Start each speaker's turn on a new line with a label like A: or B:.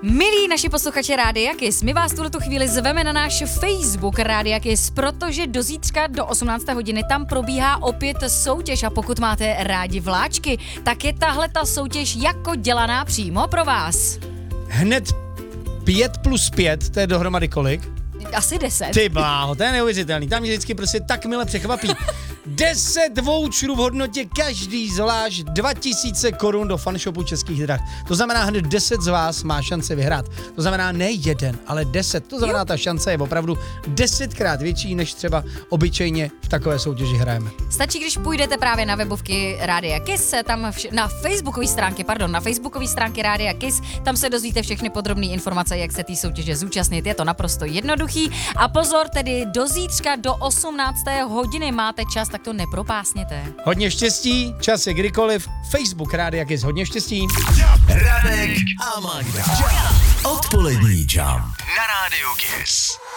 A: Milí naši posluchači Rádia Kiss, my vás tuhletu chvíli zveme na náš Facebook Rádia Kiss, protože do zítřka do 18. hodiny tam probíhá opět soutěž a pokud máte rádi vláčky, tak je tahle ta soutěž jako dělaná přímo pro vás.
B: Hned 5 plus 5, to je dohromady kolik?
A: Asi 10.
B: Ty bláho, to je neuvěřitelný, tam mě vždycky prostě tak mile překvapí. 10 voucherů v hodnotě každý zvlášť 2000 korun do fanshopu Českých drah. To znamená, hned 10 z vás má šanci vyhrát. To znamená ne jeden, ale 10. To znamená, ta šance je opravdu 10krát větší, než třeba obyčejně v takové soutěži hrajeme.
A: Stačí, když půjdete právě na webovky Rádia Kiss, tam na facebookové stránky Rádia Kiss, tam se dozvíte všechny podrobné informace, jak se té soutěže zúčastnit. Je to naprosto jednoduchý. A pozor, tedy do zítřka do 18. hodiny máte čas, tak to nepropásněte.
B: Hodně štěstí, čas je kdykoliv. Facebook Rádia Kiss, hodně štěstí.
C: Radek a Magda. Odpolední jam na Rádiu Kiss.